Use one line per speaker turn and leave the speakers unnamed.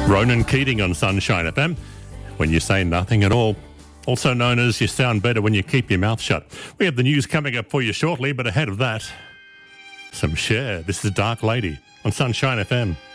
Ronan Keating on Sunshine FM. When you say nothing at all. Also known as you sound better when you keep your mouth shut. We have the news coming up for you shortly, but ahead of that, some Cher. This is Dark Lady on Sunshine FM.